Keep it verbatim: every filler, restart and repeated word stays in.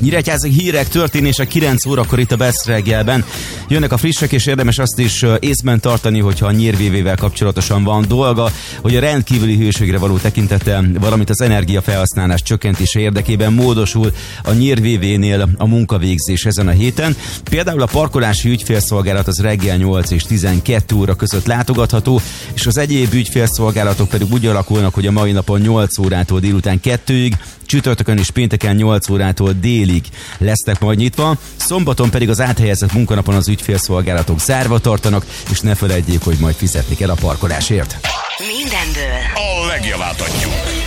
Nyíregyházi hírek, történések kilenc órakor itt a Best reggelben. Jönnek a frissek, és érdemes azt is észben tartani, hogyha a nyírvévével kapcsolatosan van dolga, hogy a rendkívüli hőségre való tekintettel, valamint az energiafelhasználás csökkentése érdekében módosul a nyírvévénél a munkavégzés ezen a héten. Például a parkolási ügyfélszolgálat az reggel nyolc és tizenkét óra között látogatható, és az egyéb ügyfélszolgálatok pedig úgy alakulnak, hogy a mai napon nyolc órától délután kettőig, csütörtökön és pénteken nyolc órától délig lesznek majd nyitva, szombaton pedig az áthelyezett munkanapon az ügyfélszolgálatok zárva tartanak, és ne felejtjék, hogy majd fizetni kell a parkolásért. Mindenből a legjavát adjuk.